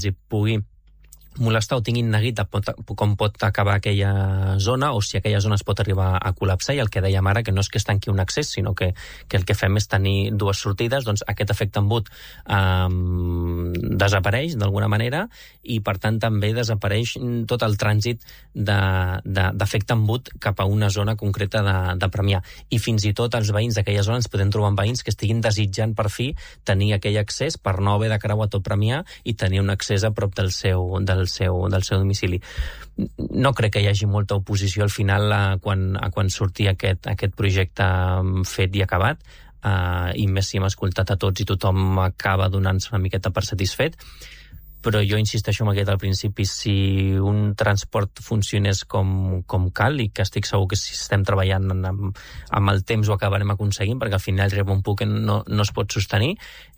hi pugui molestar o tinguin neguit com pot acabar aquella zona o si aquella zona es pot arribar a col·lapsar, i el que dèiem ara, que no és que es tanqui un accés, sinó que el que fem és tenir dues sortides, doncs aquest efecte embut desapareix d'alguna manera, i per tant també desapareix tot el trànsit d'efecte embut cap a una zona concreta de Premià. I fins i tot els veïns d'aquella zona ens podem trobar amb veïns que estiguin desitjant per fi tenir aquell accés per no haver de creuar tot Premià i tenir un accés a prop del seu domicili. No crec que hi hagi molta oposició al final quan surti aquest projecte fet i acabat, i més si hem escoltat a tots i tothom acaba donant-se una miqueta per satisfet. Però jo insisteixo en aquest al principi, si un transport funcionés com cal, i que estic segur que si estem treballant amb el temps ho acabarem aconseguint, perquè al final arriba un punt que no es pot sostenir,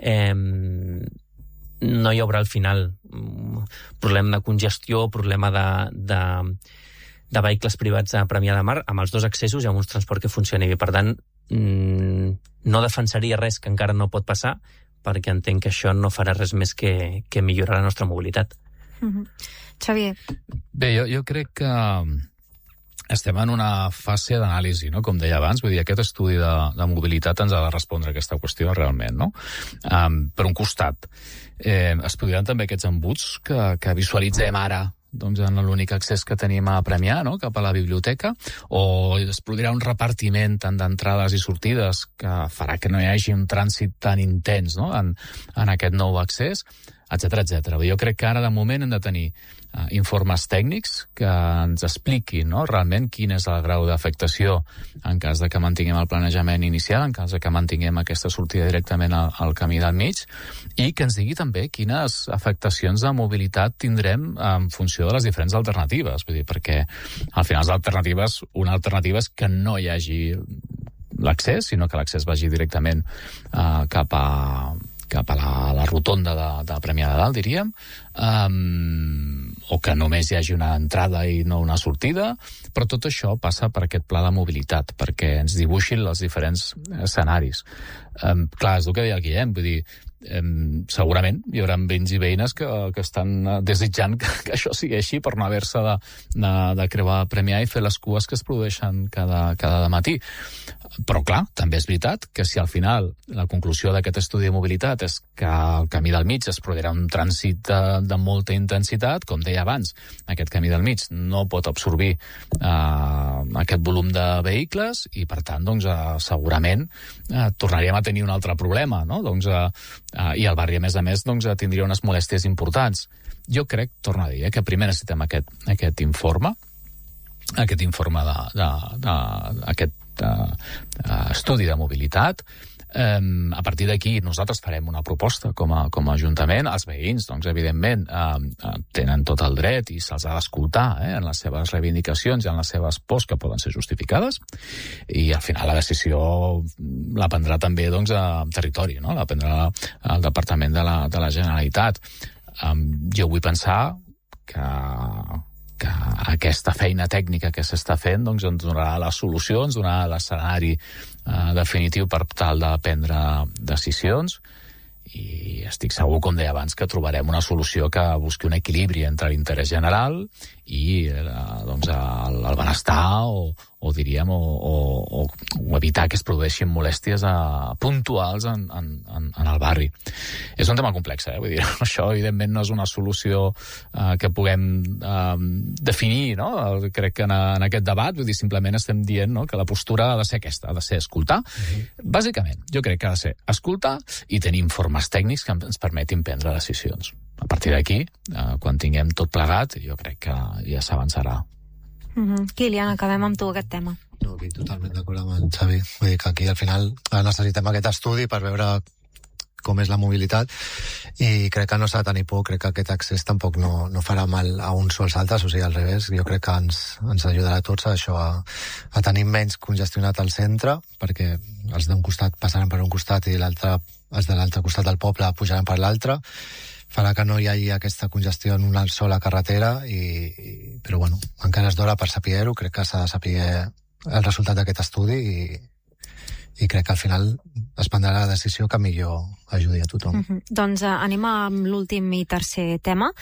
no hi haurà al final problema de congestió, problema de vehicles privats a Premià de Mar, amb els dos accessos i amb un transport que funcioni bé. Per tant, no defensaria res que encara no pot passar, perquè entenc que això no farà res més que millorar la nostra mobilitat. Xavier. Bé, jo crec que estem en una fase d'anàlisi, no? Com deia abans, vull dir, aquest estudi de mobilitat ens ha de respondre a aquesta qüestió realment, no? Per un costat, es produiran també aquests embuts que visualitzem ara, doncs, en l'únic accés que tenim a Premià, no? Cap a la biblioteca, o es produirà un repartiment tant d'entrades i sortides que farà que no hi hagi un trànsit tan intens, no? en aquest nou accés, etcètera, etcètera. Jo crec que ara, de moment, hem de tenir informes tècnics que ens expliquin, no? Realment quin és el grau d'afectació en cas de que mantinguem el planejament inicial, en cas de que mantinguem aquesta sortida directament al camí del mig, i que ens digui també quines afectacions de mobilitat tindrem en funció de les diferents alternatives. Vull dir, perquè al final les alternatives, una alternativa és que no hi hagi l'accés, sinó que l'accés vagi directament cap a la rotonda de Premià de Dalt, diríem, o que només hi hagi una entrada i no una sortida, però tot això passa per aquest pla de mobilitat, perquè ens dibuixin els diferents escenaris. Clar, és el que deia el Guillem, vull dir, segurament hi haurà veïns i veïnes que estan desitjant que això sigui així per no haver-se de creuar Premià i fer les cues que es produeixen cada matí. Però clar, també és veritat que si al final la conclusió d'aquest estudi de mobilitat és que al camí del mig es produirà un trànsit de molta intensitat, com deia abans, aquest camí del mig no pot absorbir aquest volum de vehicles i per tant doncs, segurament tornaríem a tenir un altre problema, no? Doncs, i el barri a més doncs, tindria unes molèsties importants. Jo crec, torno a dir, que primer necessitem aquest informe d'aquest estudi de mobilitat. A partir d'aquí nosaltres farem una proposta com a Ajuntament. Els veïns, doncs, evidentment, tenen tot el dret i se'ls ha d'escoltar en les seves reivindicacions i en les seves pors que poden ser justificades, i al final la decisió la prendrà també doncs, el territori, no? La prendrà el Departament de la Generalitat. Jo vull pensar que aquesta feina tècnica que s'està fent doncs, ens donarà la solució, ens donarà l'escenari definitiu per tal de prendre decisions, i estic segur, com deia abans, que trobarem una solució que busqui un equilibri entre l'interès general i doncs, el benestar o diríem, o evitar que es produeixin molèsties puntuals en el barri. És un tema complex, vull dir, això evidentment no és una solució que puguem definir, no? Crec que en aquest debat, vull dir, simplement estem dient, no?, que la postura ha de ser aquesta, ha de ser escoltar. Bàsicament, jo crec que ha de ser escoltar i tenir informes tècnics que ens permetin prendre decisions. A partir d'aquí, quan tinguem tot plegat, jo crec que ja s'avançarà. Kilian, acabem amb tu aquest tema. No, aquí totalment d'acord amb en Xavi. Vull dir que aquí al final necessitem aquest estudi per veure com és la mobilitat, i crec que no s'ha de tenir por, crec que aquest accés tampoc no farà mal a uns o als altres, o sigui, al revés, jo crec que ens ajudarà a tots a això, a tenir menys congestionat al centre, perquè els d'un costat passaran per un costat i els de l'altre costat del poble pujaran per l'altre, farà que no hi hagi aquesta congestió en una sola carretera, però bueno, encara és d'hora per saber-ho, crec que s'ha de saber el resultat d'aquest estudi i crec que al final es prendrà la decisió que millor ajudi a tothom. Doncs anem amb l'últim i tercer tema.